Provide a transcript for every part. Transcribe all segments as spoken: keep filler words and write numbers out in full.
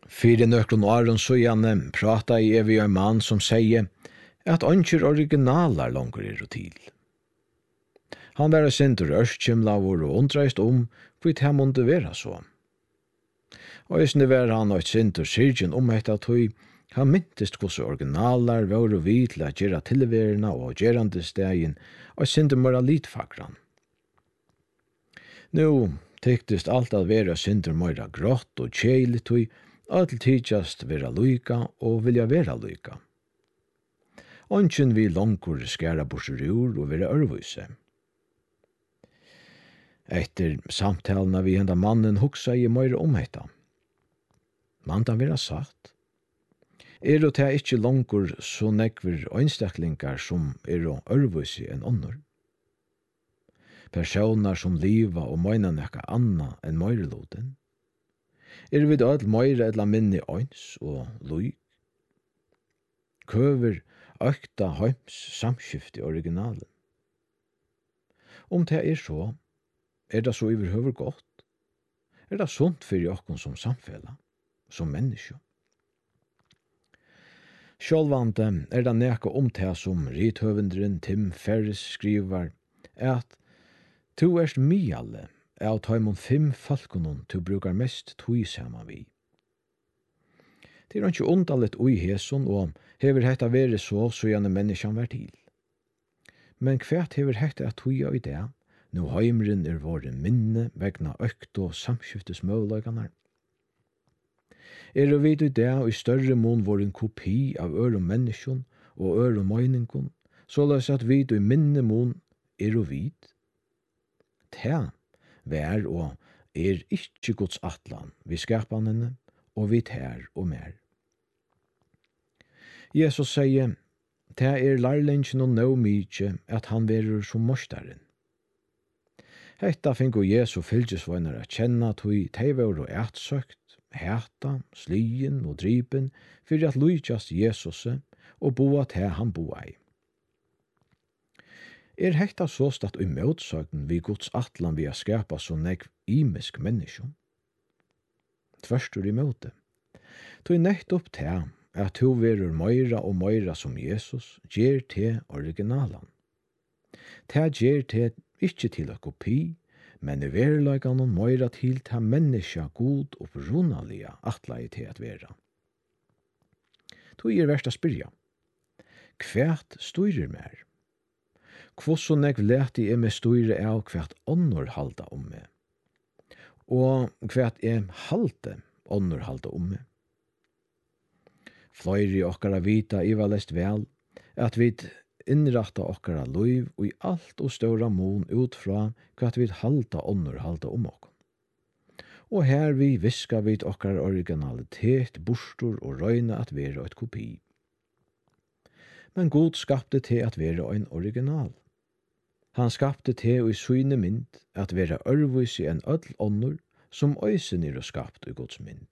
Fyre nøkron åren så gjerne prata i evig en mann som sier at ønsker originaler langer er og til. Han var sinter ørskimlavur og undreist om hvor det måtte være så. Og isne var han og sinter syrgen om etta tøy, han myntist hvordan originaler var og vid til at gjøre tilverina og gjerande stegin og sinter moralitfakran. Nå tyktist alt at være sinter mora grått og kjeilig tøy, Alt tidjast vera luika og vilja vera luika. Ongen vi langkur skæra borsur og vera örvuse. Etter samtalena vi henda mannen hugsa i meira om hetta. Manda vera sagt. Er og ta ikkje langkur så nekver einstaklingar som er og örvuse enn onnur. Personar som liva og meina nekka anna enn meirloten. Er vi all meira eller minni eins og luik? Køver økta heims samskifti originalen. Om det er så, er det så overhøver godt? Er det sunt fyrir okkon som samfella, som menneske? Sjálvande er det neka om det som rithøvendren Tim Ferriss skriver, at «Tu erst mialle, av taimon fem falkonon tu brukar mest tui sama vi. Det er ikke undalit ui heson, og hever hetta veri så, så gjerne menneskjan vær til. Men kvært hever hetta at tui av i det, nu heimren er våre minne vegna økt og samskiftes møvløyganar. Er og vid i det, og i større mån vår en kopi av ørum menneskjon og ørum møyningon, så løs at vid i minne mån er og vid. Det vær og er ikkje Guds atlan vi skapanene og vi tær og mer. Jesus sier, det er lærlingen og nå mykje at han verur som mostaren. Hetta fingo Jesu fylgesvøyner a kjenna tui teivur og ertsøkt, heta, slien og dripen fyrir at lujtjast Jesus og boa til han boa i. Er hetta så statt i møtsøgnen vi Guds atlan vi har skapa så nekv imisk menneskjon? Tverstur i møte. Tog nekt opp til at du verur meira og meira som Jesus gjer til originalan. Det gjer til ikkje til a kopi, men i verleikan og meira til ta menneska god og brunalia atlai til at vera. Tog er verst a spyrja. Kvært styrir mer? Kvosson eg leti er med styre av kvært onnur halda om meg. Og kvært er halte onnur halda om meg. Fløyri okkara vita ivalest vel at vi innratta okkara liv og i alt og ståra mon ut fra kvært vi halda onnur halda om okkom. Og her vi viska vi okkara originalitet, bostor og røyna at vera et kopi. Men God skapte til at vera ein original. Han skapte til i syne mynd at vera örvus i en öll onnur som øysen er skapt i Guds mynd.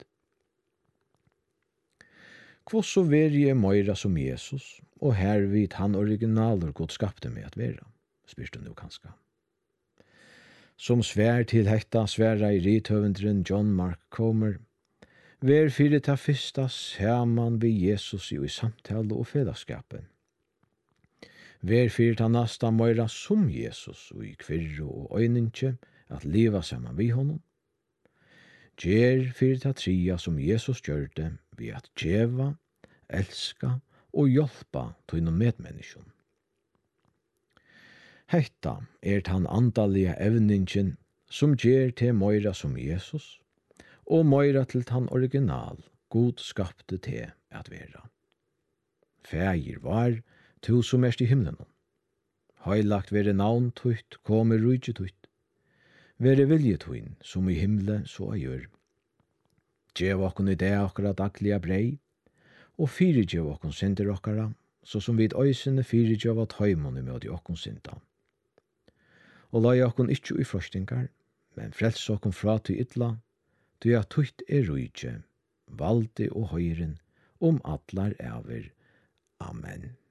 Kvosso veri er meira som Jesus, og her vid han originaler God skapte meg at vera, spyrs du nu kanska. Som svær til hetta sværa i rithøvendren John Mark Comer, ver fyrir ta fyrsta saman vi Jesus i samtale og fellesskapen. Ver fyrir ta nasta meira som Jesus og i kvirru og øyninge at liva saman vi honom. Gjer fyrir ta tria som Jesus gjørte vi at djeva, elska og hjelpa til noen medmenneskjon. Hetta er tan andalige evningen som gjer til meira som Jesus og meira til tan original God skapte til at vera. Fægir var tu som erst i himmelen. Heilagt vere navn tutt, kommer rujtje tutt. Vere vilje tuin, som i himle så gjør. Gjev okkon i det okkara daglige brei, og fyri gjev okkon synder okkara, så som vid øysene fyri gjev at høymon i møte okkon synda. Og lai okkon ikkje i frostingar, men frels okkon fra til ytla, du at tutt er rujtje, valde og høyren, om atlar æver. Amen.